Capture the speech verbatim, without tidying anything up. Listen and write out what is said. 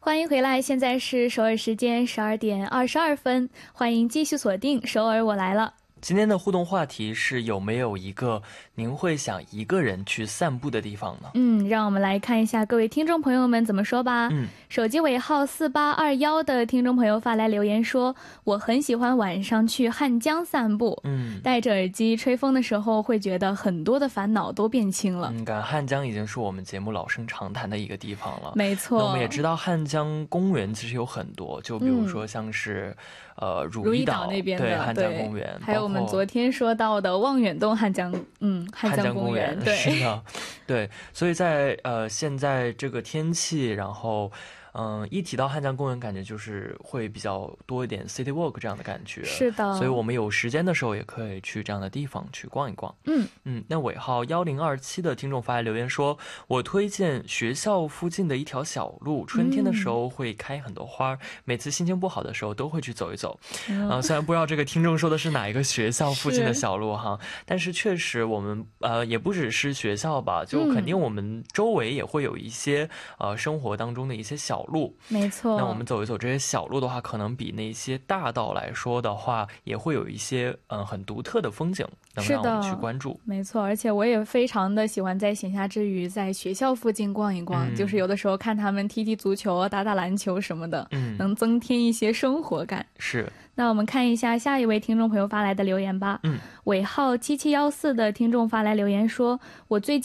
欢迎回来，现在是首尔时间十二点二十二分，欢迎继续锁定首尔我来了。 今天的互动话题是有没有一个您会想一个人去散步的地方呢？ 嗯，让我们来看一下各位听众朋友们怎么说吧。嗯，手机尾号四八二一的听众朋友发来留言说，我很喜欢晚上去汉江散步，嗯，戴着耳机吹风的时候会觉得很多的烦恼都变轻了。 嗯，感汉江已经是我们节目老生常谈的一个地方了。 没错， 那我们也知道汉江公园其实有很多，就比如说像是、嗯、呃如意岛那边的对汉江公园， 还有我们昨天说到的望远洞汉江嗯汉江公园，对， 是的，对，所以在呃现在这个天气，然后嗯，一提到汉江公园，感觉就是会比较多一点 city walk 这样的感觉。 是的， 所以我们有时间的时候也可以去这样的地方去逛一逛。嗯嗯，那尾号一零二七的听众发来留言说，我推荐学校附近的一条小路，春天的时候会开很多花、嗯、每次心情不好的时候都会去走一走。嗯、呃，虽然不知道这个听众说的是哪一个学校附近的小路哈，但是确实我们呃也不只是学校吧，就肯定我们周围也会有一些呃生活当中的一些小路。 没错， 那我们走一走这些小路的话，可能比那些大道来说的话，也会有一些嗯、呃、很独特的风景能让我们去关注。 没错，而且我也非常的喜欢在闲暇之余在学校附近逛一逛、嗯、就是有的时候看他们踢踢足球打打篮球什么的、嗯、能增添一些生活感。 是， 那我们看一下下一位听众朋友发来的留言吧。嗯，尾号七七一四的听众发来留言说，我最近